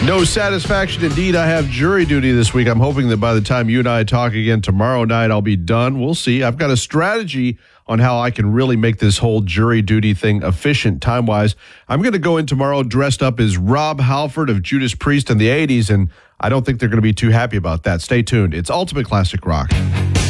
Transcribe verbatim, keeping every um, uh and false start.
No satisfaction indeed. I have jury duty this week. I'm hoping that by the time you and I talk again tomorrow night, I'll be done. We'll see. I've got a strategy on how I can really make this whole jury duty thing efficient time-wise. I'm going to go in tomorrow dressed up as Rob Halford of Judas Priest in the eighties, and I don't think they're going to be too happy about that. Stay tuned. It's Ultimate Classic Rock.